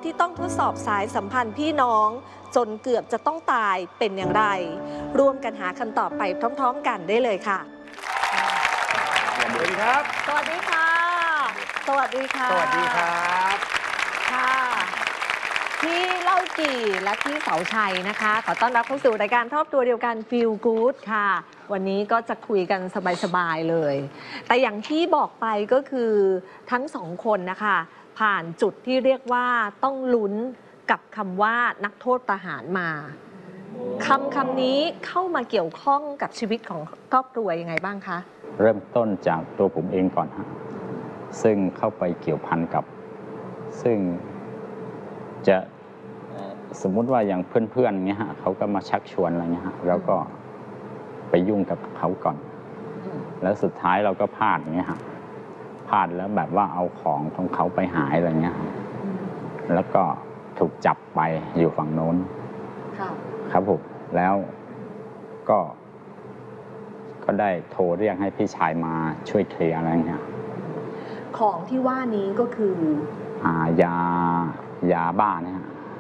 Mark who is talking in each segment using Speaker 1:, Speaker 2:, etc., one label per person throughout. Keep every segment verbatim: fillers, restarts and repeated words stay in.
Speaker 1: ที่ต้องทดสอบสายสัมพันธ์พี่น้องจนเกือบจะต้องตายเป็นอย่างไรร่วมกันหาคำตอบไปพร้อมๆกันได้เลยค่ะ
Speaker 2: สวัสดีครับ
Speaker 1: สวัสดีค่ะสวัสดีค่ะ
Speaker 2: สวัสดีครับ
Speaker 1: ค่ะพี่เล่ากี่และพี่เสาชัยนะคะขอต้อนรับเข้าสู่รายการครอบครัวเดียวกัน Feel Good ค่ะวันนี้ก็จะคุยกันสบายๆเลยแต่อย่างที่บอกไปก็คือทั้งสองคนนะคะผ่านจุดที่เรียกว่าต้องลุ้นกับคำว่านักโทษประหารมาคำคำนี้เข้ามาเกี่ยวข้องกับชีวิตของครอบครัวยังไงบ้างคะ
Speaker 3: เริ่มต้นจากตัวผมเองก่อนฮะซึ่งเข้าไปเกี่ยวพันกับซึ่งจะสมมุติว่าอย่างเพื่อนๆเงี้ยฮะเขาก็มาชักชวนอะไรเงี้ยฮะแล้วก็ไปยุ่งกับเขาก่อนแล้วสุดท้ายเราก็พลาดเงี้ยฮะพลาดแล้วแบบว่าเอาของของเขาไปหายอะไรเงี้ยแล้วก็ถูกจับไปอยู่ฝั่งโน้นครับผมแล้วก็ก็ได้โทรเรียกให้พี่ชายมาช่วยเคลียร์อะไรเงี้ย
Speaker 1: ของที่ว่านี้ก็คือ
Speaker 3: อ่ายายาบ้าเนี่ย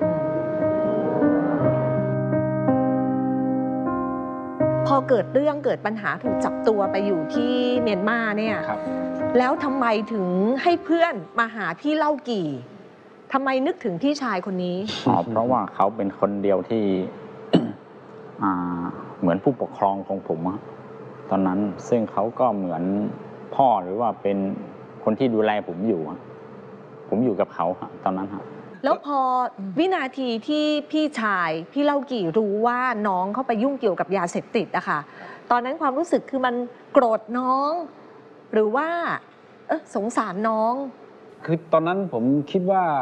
Speaker 1: พอเกิดเรื่องเกิดปัญหาถูกจับตัวไปอยู่ที่เมียนมาเนี่ยแล้วทำไมถึงให้เพื่อนมาหาพี่เล่ากี่ทำไมนึกถึงพี่ชายคนนี้
Speaker 3: อ๋อเพราะว่าเขาเป็นคนเดียวที่ เหมือนผู้ปกครองของผมตอนนั้นซึ่งเขาก็เหมือนพ่อหรือว่าเป็นคนที่ดูแลผมอยู่ผมอยู่กับเขาตอนนั้นครับ
Speaker 1: แล้วพอวินาทีที่พี่ชายพี่เล่ากี่รู้ว่าน้องเข้าไปยุ่งเกี่ยวกับยาเสพติดอะค่ะตอนนั้นความรู้สึกคือมันโกรธน้องหรือว่าเออสงสารน้อง
Speaker 2: คือตอนนั้นผมคิดว่า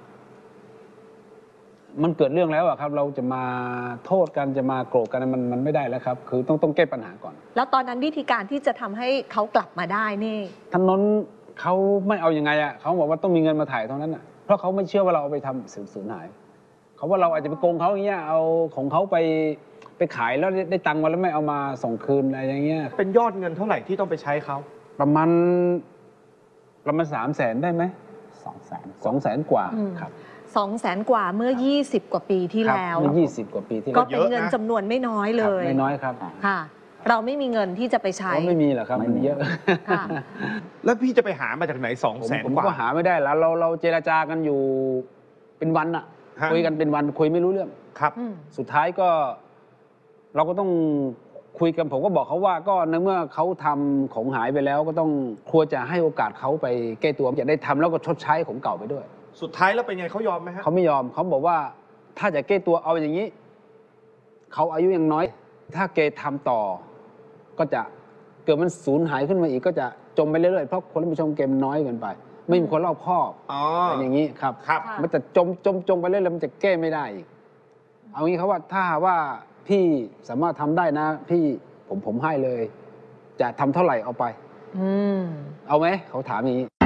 Speaker 2: มันเกิดเรื่องแล้วอะครับเราจะมาโทษกันจะมาโกรธกันมันมันไม่ได้แล้วครับคือต้องต้องแก้ปัญหาก่อน
Speaker 1: แล้วตอนนั้นวิธีการที่จะทำให้เขากลับมาได้นี่
Speaker 2: ท่านนนท์เขาไม่เอายังไงอะเขาบอกว่าต้องมีเงินมาถ่ายเท่านั้นอะเพราะเขาไม่เชื่อว่าเราเอาไปทำสูญสูญหายเขาว่าเราอาจจะไปโกงเขาอย่างเงี้ยเอาของเขาไปไปขายแล้วได้ตังค์มาแล้วไม่เอามาส่งคืนอะไรอย่างเงี้ย
Speaker 4: เป็นยอดเงินเท่าไหร่ที่ต้องไปใช้เขา
Speaker 2: ประมาณประมาณสามแสนได้ไหม
Speaker 3: สองแสน
Speaker 2: สองแสนกว่าครับ
Speaker 1: สองแสนกว่าเมื่อยี่สิบกว่าปีที่แล้ว
Speaker 2: เมื่อยี่สิบกว่าปีที่แล้ว
Speaker 1: ก็เป็นเงินจำนวนไม่น้อยเลย
Speaker 2: ไม่น้อยครับ
Speaker 1: ค่ะเราไม่มีเงินที่จะไปใช้
Speaker 2: ไม่มีหรอกครับมันเยอะ
Speaker 4: แล้วพี่จะไปหามาจากไหนสองแสนกว่า
Speaker 2: ผมก็หาไม่ได้แล้วเราเราเจรจากันอยู่เป็นวันอะคุยกันเป็นวันคุยไม่รู้เรื่อง
Speaker 4: ครับ
Speaker 2: สุดท้ายก็เราก็ต้องคุยกันผมก็บอกเขาว่าก็ในเมื่อเขาทำของหายไปแล้วก็ต้องควรจะให้โอกาสเขาไปแก้ตัวจะได้ทำแล้วก็ชดใช้ของเก่าไปด้วย
Speaker 4: สุดท้ายแล้วเป็นไงเขายอมไหมฮะ
Speaker 2: เขาไม่ยอมเขาบอกว่าถ้าจะแก้ตัวเอาอย่างนี้เขาอายุยังน้อยถ้าเกทำต่อก็จะเกิดมันสูญหายขึ้นมาอีกก็จะจมไปเรื่อยๆเพราะคนที่ไปชมเกมน้อยเกินไปไม่มีคนรอบคอบอะไรอย่างนี้ครับมันจะจมจมจมไปเรื่อยๆมันจะแก้ไม่ได้อีกเอางี้เขาว่าถ้าว่าพี่สามารถทำได้นะพี่ผมผมให้เลยจะทำเท่าไหร่เอาไป
Speaker 1: อืม
Speaker 2: เอาไหมเขาถามอย่างนี้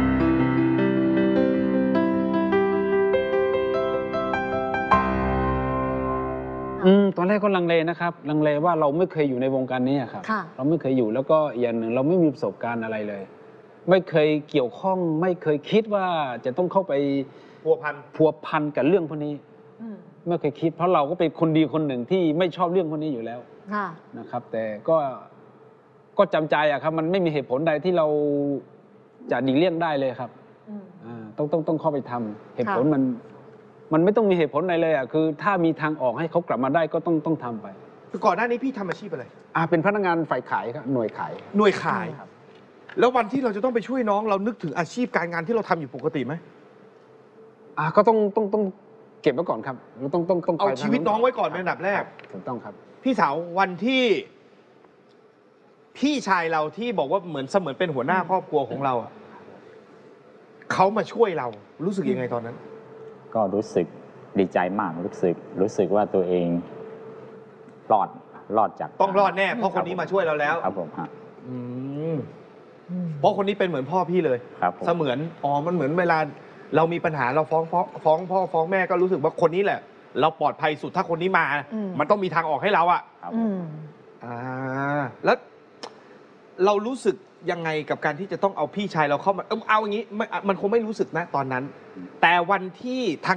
Speaker 2: อืมตอนแรกก็ลังเลนะครับลังเลว่าเราไม่เคยอยู่ในวงการนี้ครับเราไม่เคยอยู่แล้วก็อย่างหนึ่งเราไม่มีประสบการณ์อะไรเลยไม่เคยเกี่ยวข้องไม่เคยคิดว่าจะต้องเข้าไป
Speaker 4: พัวพัน
Speaker 2: พัวพันกับเรื่องพวกนี้ไม่เคยคิดเพราะเราก็เป็นคนดีคนหนึ่งที่ไม่ชอบเรื่องพวกนี้อยู่แล้วนะครับแต่ก็ก็จำใจอะครับมันไม่มีเหตุผลใดที่เราจะหนีเลี่ยงได้เลยครับต้องต้องต้องเข้าไปทำเหตุผลมันมันไม่ต้องมีเหตุผลอะไรเลยอ่ะคือถ้ามีทางออกให้เขากลับมาได้ก็ต้องต้องทำไป
Speaker 4: คือก่อนหน้านี้พี่ทำอาชีพอะไร
Speaker 2: อ่าเป็นพนักงานฝ่ายขายครับหน่วยขาย
Speaker 4: หน่วยขายครับแล้ววันที่เราจะต้องไปช่วยน้องเรานึกถึงอาชีพการงานที่เราทำอยู่ปกติไหม
Speaker 2: อ่าก็ต้องต้องต้องเก็บไว้ก่อนครับเราต้องต้องต้อง
Speaker 4: เอาชีวิตน้องไว้ก่อนเป็นอันดับแรก
Speaker 2: ถูกต้องครับ
Speaker 4: พี่สาววันที่พี่ชายเราที่บอกว่าเหมือนเสมือนเป็นหัวหน้าครอบครัวของเราอ่ะเขามาช่วยเรารู้สึกยังไงตอนนั้น
Speaker 3: ก็รู้สึกดีใจมากรู้สึกรู้สึกว่าตัวเองรอดรอดจาก
Speaker 4: ต้องรอดแน่เพราะคนนี้มาช่วยเราแล้ว
Speaker 3: ครับผมครับ
Speaker 4: เพราะคนนี้เป็นเหมือนพ่อพี่เลยเสมือนอ๋อมันเหมือนเวลาเรามีปัญหาเราฟ้องฟ้องฟ้องพ่อฟ้องแม่ก็รู้สึกว่าคนนี้แหละเราปลอดภัยสุดถ้าคนนี้มามันต้องมีทางออกให้เราอ่ะอ่าแล้วเรารู้สึกยังไงกับการที่จะต้องเอาพี่ชายเราเข้ามาเอาอย่างนี้มันคงไม่รู้สึกนะตอนนั้นแต่วันที่ทาง